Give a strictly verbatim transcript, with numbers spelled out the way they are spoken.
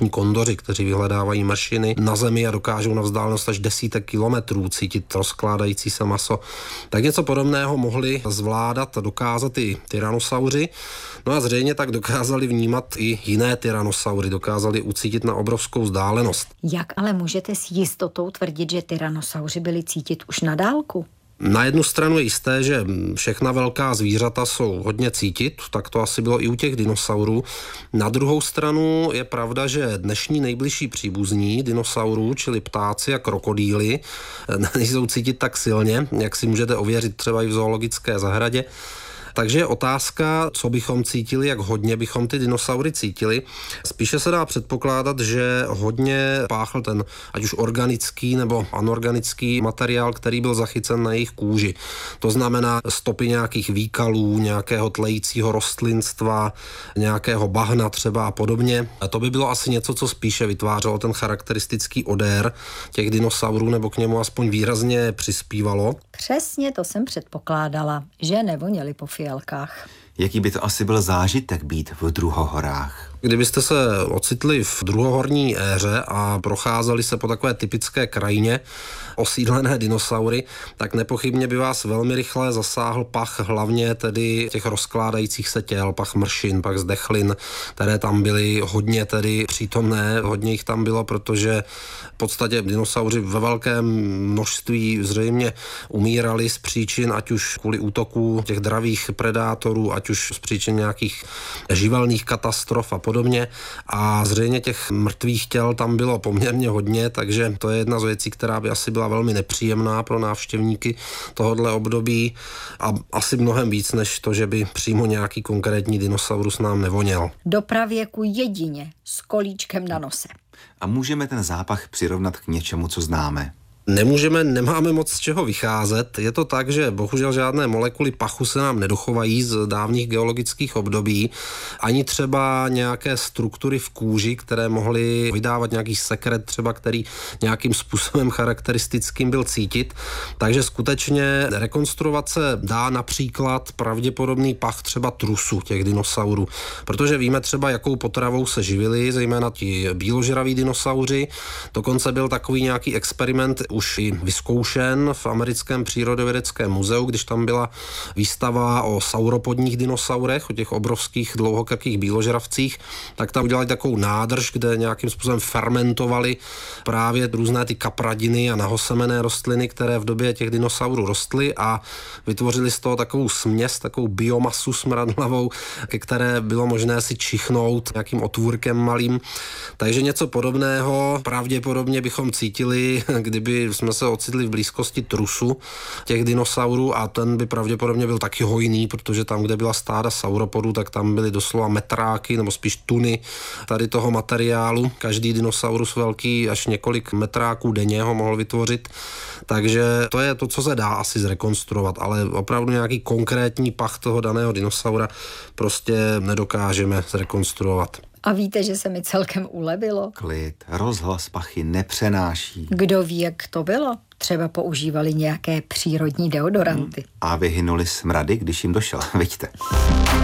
kondoři, kteří vyhledávají mršiny na zemi a dokážou na vzdálenost až desítek kilometrů cítit rozkládající se maso. Tak něco podobného mohli zvládat a dokázat i tyrannosauři. No a zřejmě tak dokázali vnímat i jiné tyrannosaury, dokázali ucítit na obrovskou vzdálenost. Jak ale můžete s jistotou tvrdit, že tyrannosauři byli cítit už na dálku? Na jednu stranu je jisté, že všechna velká zvířata jsou hodně cítit, tak to asi bylo i u těch dinosaurů. Na druhou stranu je pravda, že dnešní nejbližší příbuzní dinosaurů, čili ptáci a krokodýly, nejsou cítit tak silně, jak si můžete ověřit třeba i v zoologické zahradě. Takže je otázka, co bychom cítili, jak hodně bychom ty dinosaury cítili. Spíše se dá předpokládat, že hodně páchl ten ať už organický nebo anorganický materiál, který byl zachycen na jejich kůži. To znamená stopy nějakých výkalů, nějakého tlejícího rostlinstva, nějakého bahna třeba a podobně. A to by bylo asi něco, co spíše vytvářelo ten charakteristický odér těch dinosaurů, nebo k němu aspoň výrazně přispívalo. Přesně to jsem předpokládala, že nevoněli po fialkách. Jaký by to asi byl zážitek být v druhohorách? Kdybyste se ocitli v druhohorní éře a procházeli se po takové typické krajině osídlené dinosaury, tak nepochybně by vás velmi rychle zasáhl pach hlavně tedy těch rozkládajících se těl, pach mršin, pach zdechlin, které tam byly hodně tedy přítomné, hodně jich tam bylo, protože v podstatě dinosauři ve velkém množství zřejmě umírali z příčin, ať už kvůli útoků těch dravých predátorů, ať už z příčin nějakých živelných katastrof a podobně. A zřejmě těch mrtvých těl tam bylo poměrně hodně, takže to je jedna z věcí, která by asi byla velmi nepříjemná pro návštěvníky tohohle období a asi mnohem víc, než to, že by přímo nějaký konkrétní dinosaurus nám nevoněl. Do pravěku jedině s kolíčkem na nose. A můžeme ten zápach přirovnat k něčemu, co známe? Nemůžeme, nemáme moc z čeho vycházet. Je to tak, že bohužel žádné molekuly pachu se nám nedochovají z dávných geologických období, ani třeba nějaké struktury v kůži, které mohly vydávat nějaký sekret třeba, který nějakým způsobem charakteristickým byl cítit. Takže skutečně rekonstruovat se dá například pravděpodobný pach třeba trusu těch dinosaurů, protože víme třeba, jakou potravou se živili, zejména ti bíložraví dinosauři. Dokonce byl takový nějaký experiment už i vyzkoušen v americkém přírodovědeckém muzeu, když tam byla výstava o sauropodních dinosaurech, o těch obrovských dlouhokrkých bíložravcích, tak tam udělali takovou nádrž, kde nějakým způsobem fermentovali právě různé ty kapradiny a nahosemené rostliny, které v době těch dinosaurů rostly a vytvořili z toho takovou směs, takovou biomasu smradlavou, ke které bylo možné si čichnout nějakým otvůrkem malým. Takže něco podobného pravděpodobně bychom cítili, kdyby jsme se ocitli v blízkosti trusu těch dinosaurů a ten by pravděpodobně byl taky hojný, protože tam, kde byla stáda sauropodů, tak tam byly doslova metráky nebo spíš tuny tady toho materiálu. Každý dinosaurus velký až několik metráků denně ho mohl vytvořit. Takže to je to, co se dá asi zrekonstruovat, ale opravdu nějaký konkrétní pach toho daného dinosaura prostě nedokážeme zrekonstruovat. A víte, že se mi celkem ulevilo? Klid, rozhlas pachy nepřenáší. Kdo ví, jak to bylo? Třeba používali nějaké přírodní deodoranty. A vyhynuli smrady, když jim došel, vidíte.